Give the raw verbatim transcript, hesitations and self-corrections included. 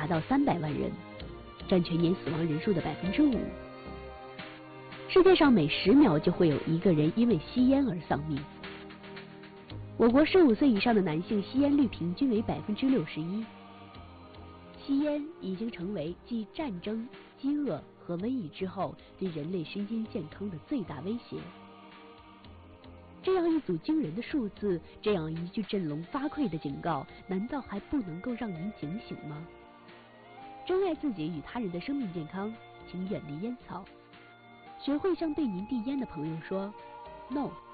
达到三百万人，占全年死亡人数的百分之五。世界上每十秒就会有一个人因为吸烟而丧命。我国十五岁以上的男性吸烟率平均为百分之六十一。吸烟已经成为继战争、饥饿和瘟疫之后对人类身心健康的最大威胁。这样一组惊人的数字，这样一句振聋发聩的警告，难道还不能够让您警醒吗？珍爱自己与他人的生命健康，请远离烟草。学会向对您递烟的朋友说 No。